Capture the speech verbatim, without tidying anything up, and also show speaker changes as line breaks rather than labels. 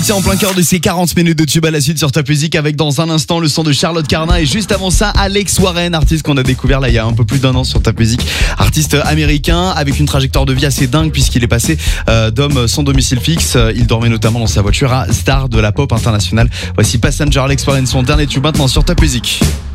C'est en plein cœur de ces quarante minutes de tube à la suite sur Top Music avec dans un instant le son de Charlotte Cardin et juste avant ça Alex Warren, artiste qu'on a découvert là il y a un peu plus d'un an sur Top Music, artiste américain avec une trajectoire de vie assez dingue puisqu'il est passé euh, d'homme sans domicile fixe, il dormait notamment dans sa voiture à star de la pop internationale. Voici Passenger, Alex Warren, son dernier tube maintenant sur Top Music.